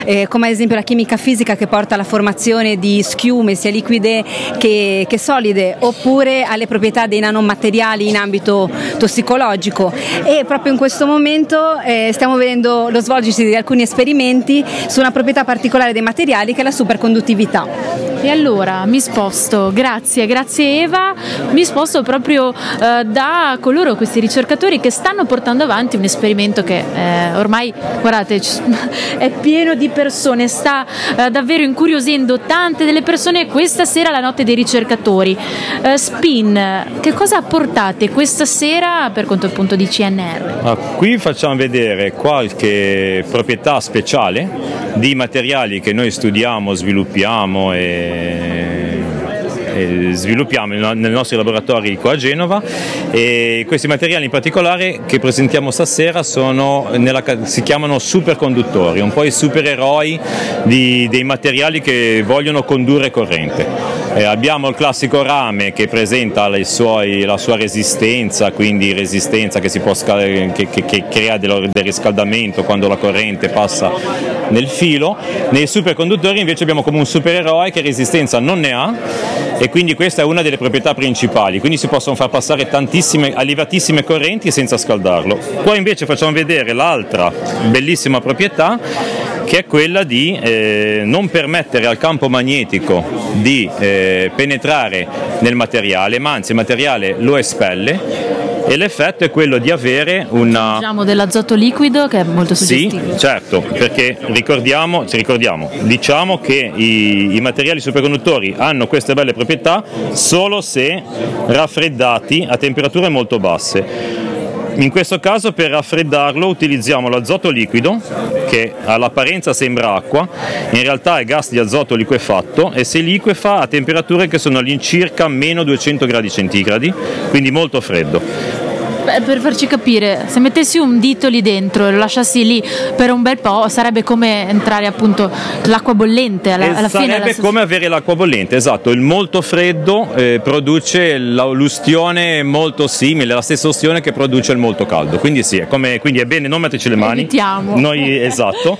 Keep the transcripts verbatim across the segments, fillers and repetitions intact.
eh, come ad esempio la chimica fisica che porta alla formazione di schiume sia liquide che, che solide, oppure alle proprietà dei nanomateriali in ambito tossicologico. E proprio in questo momento eh, stiamo vedendo lo svolgersi di alcuni esperimenti su una proprietà particolare dei materiali che è la superconduttività. E allora mi sposto, grazie, grazie Eva, mi sposto proprio eh, da coloro, questi ricercatori che stanno portando avanti un esperimento che eh, ormai, guardate, è pieno di persone, sta eh, davvero incuriosendo tante delle persone. Questa sera la notte dei ricercatori. Eh, Spin, che cosa portate questa sera per conto appunto di C N R? Ah, qui facciamo vedere qualche proprietà speciale di materiali che noi studiamo, sviluppiamo e sviluppiamo nei nostri laboratori qua a Genova, e questi materiali in particolare che presentiamo stasera sono nella, si chiamano superconduttori, un po' i supereroi di, dei materiali che vogliono condurre corrente. Eh, abbiamo il classico rame che presenta le suoi, la sua resistenza, quindi resistenza che, si può, che, che, che crea del, del riscaldamento quando la corrente passa nel filo. Nei superconduttori invece abbiamo come un supereroe che resistenza non ne ha, e quindi questa è una delle proprietà principali, quindi si possono far passare tantissime, elevatissime correnti senza scaldarlo. Qua invece facciamo vedere l'altra bellissima proprietà, che è quella di eh, non permettere al campo magnetico di eh, penetrare nel materiale, ma anzi il materiale lo espelle, e l'effetto è quello di avere una... Diciamo dell'azoto liquido, che è molto suggestivo. Sì, certo, perché ricordiamo, ci ricordiamo, diciamo che i, i materiali superconduttori hanno queste belle proprietà solo se raffreddati a temperature molto basse. In questo caso per raffreddarlo utilizziamo l'azoto liquido, che all'apparenza sembra acqua, in realtà è gas di azoto liquefatto e si liquefa a temperature che sono all'incirca meno duecento gradi centigradi, quindi molto freddo. Beh, per farci capire, se mettessi un dito lì dentro e lo lasciassi lì per un bel po', sarebbe come entrare appunto l'acqua bollente alla, alla fine. Sarebbe come avere l'acqua bollente, esatto. Il molto freddo eh, produce l'ustione molto simile, la stessa ustione che produce il molto caldo. Quindi sì, è, come, quindi è bene non metterci le mani. Evitiamo. Noi, esatto.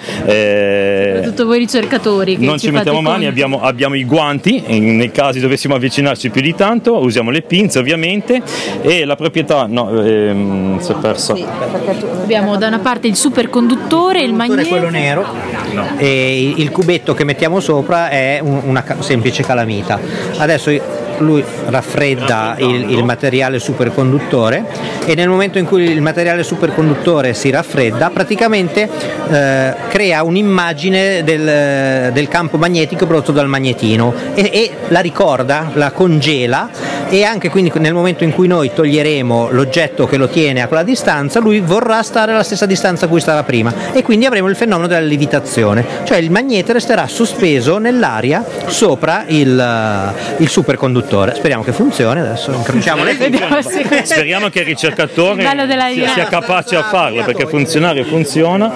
Eh, Soprattutto voi ricercatori. Che non ci, ci mettiamo mani, abbiamo, abbiamo i guanti, in, nei casi dovessimo avvicinarci più di tanto, usiamo le pinze ovviamente, e la proprietà... No, Ehm, si è persa. Sì, abbiamo da una parte il superconduttore, il magneto, quello nero, no. E il cubetto che mettiamo sopra è un, una semplice calamita. Adesso lui raffredda il, il materiale superconduttore, e nel momento in cui il materiale superconduttore si raffredda praticamente eh, crea un'immagine del, del campo magnetico prodotto dal magnetino, e, e la ricorda, la congela, e anche quindi nel momento in cui noi toglieremo l'oggetto che lo tiene a quella distanza, lui vorrà stare alla stessa distanza a cui stava prima, e quindi avremo il fenomeno della lievitazione, cioè il magnete resterà sospeso nell'aria sopra il, il superconduttore. Speriamo che funzioni, adesso incrociamo le dita. Speriamo che il ricercatore sia, sia capace a farlo, perché funzionare funziona.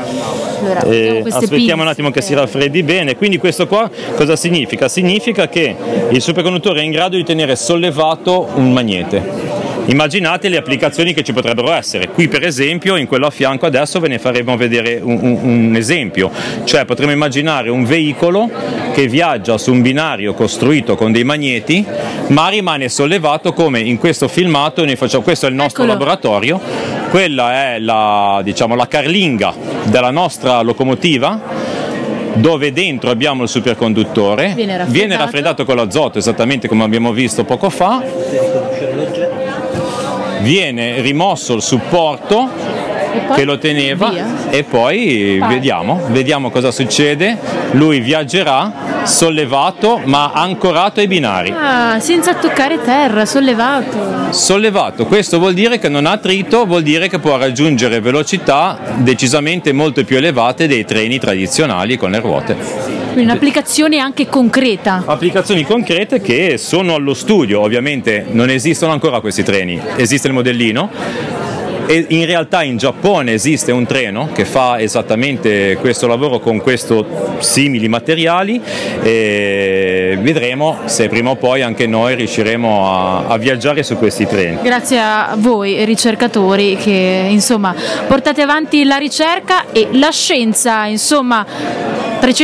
Eh, aspettiamo un attimo che si raffreddi bene. Quindi questo qua cosa significa? Significa che il superconduttore è in grado di tenere sollevato un magnete. Immaginate le applicazioni che ci potrebbero essere. Qui per esempio, in quello a fianco adesso ve ne faremo vedere un, un, un esempio, cioè potremmo immaginare un veicolo che viaggia su un binario costruito con dei magneti, ma rimane sollevato come in questo filmato. Noi facciamo, questo è il nostro Eccolo. laboratorio, quella è la, diciamo, la carlinga della nostra locomotiva, dove dentro abbiamo il superconduttore, viene raffreddato, viene raffreddato con l'azoto, esattamente come abbiamo visto poco fa, viene rimosso il supporto che lo teneva, via. E poi Vai. vediamo vediamo cosa succede. Lui viaggerà sollevato ma ancorato ai binari, ah, senza toccare terra, sollevato sollevato questo vuol dire che non ha attrito, vuol dire che può raggiungere velocità decisamente molto più elevate dei treni tradizionali con le ruote. Quindi un'applicazione anche concreta. Applicazioni concrete che sono allo studio. Ovviamente non esistono ancora questi treni, esiste il modellino, e in realtà in Giappone esiste un treno che fa esattamente questo lavoro con questo simili materiali, e vedremo se prima o poi anche noi riusciremo a, a viaggiare su questi treni. Grazie a voi ricercatori che insomma portate avanti la ricerca e la scienza, insomma